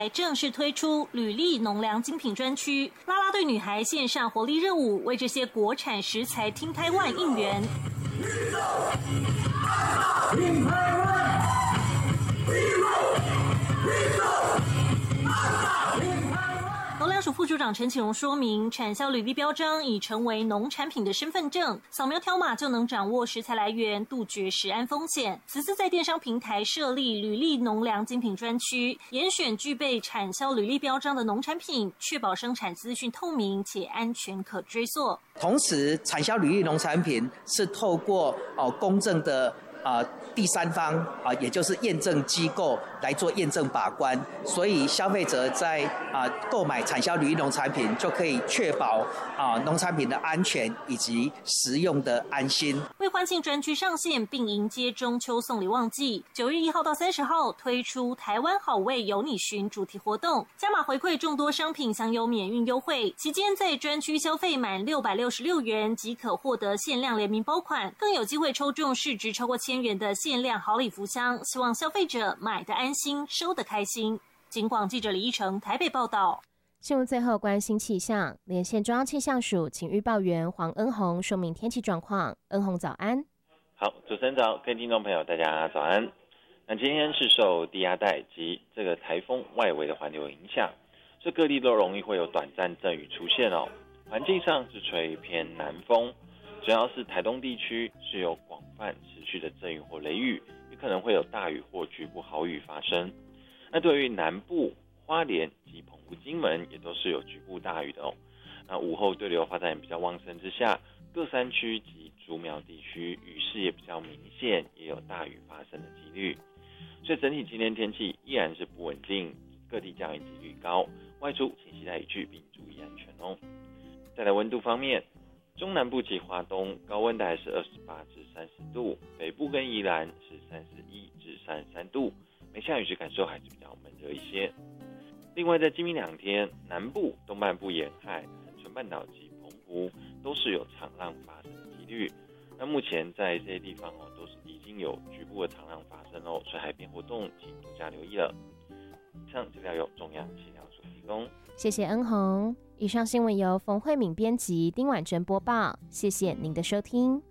正式推出履历农粮精品专区，啦啦队女孩线上活力热舞，为这些国产食材听台湾应援。农粮署副署长陈启荣说明，产销履历标章已成为农产品的身份证，扫描条码就能掌握食材来源，杜绝食安风险。此次在电商平台设立履历农粮精品专区，严选具备产销履历标章的农产品，确保生产资讯透明且安全可追溯。 同时，产销履历农产品是透过公正的第三方也就是验证机构来做验证把关，所以消费者在购买产销履历农产品就可以确保农产品的安全以及食用的安心。 为欢庆专区上线并迎接中秋送礼旺季，9月1号到30号推出台湾好味有你寻主题活动，加码回馈众多商品享有免运优惠。期间在专区消费满666元即可获得限量联名包款，更有机会抽中市值超过1000元的限量好礼福箱，希望消费者买得安心，收得开心。警广记者李依成台北报道。 新闻最后关心气象，连线中央气象署请预报员黄恩宏说明天气状况。恩宏早安。 好，主持人早，各位听众朋友大家早安。那今天是受低压带及这个台风外围的环流影响，这各地都容易会有短暂阵雨出现哦。环境上是吹偏南风，主要是台东地区是有广泛持续的阵雨或雷雨，也可能会有大雨或局部豪雨发生。那对于南部花莲及澎湖、金门也都是有局部大雨的哦。那午后对流发展比较旺盛之下，各山区及竹苗地区雨势也比较明显，也有大雨发生的几率。所以整体今天天气依然是不稳定，各地降雨几率高，外出请携带雨具并注意安全哦。再来温度方面，中南部及华东高温带是28至30度，北部跟宜兰是31至33度，没下雨时感受还是比较闷热一些。另外在今明2天，南部、东半部沿海、恒春半岛及澎湖都是有长浪发生的几率。那目前在这些地方都是已经有局部的长浪发生哦，所以海边活动请多加留意了。以上资料由中央气象署提供。 谢谢恩宏。以上新闻由冯慧敏编辑，丁婉珍播报。谢谢您的收听。